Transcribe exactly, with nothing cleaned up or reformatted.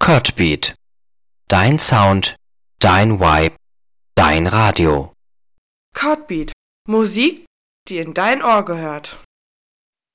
Cutbeat. Dein Sound, dein Vibe, dein Radio. Cutbeat. Musik, die in dein Ohr gehört.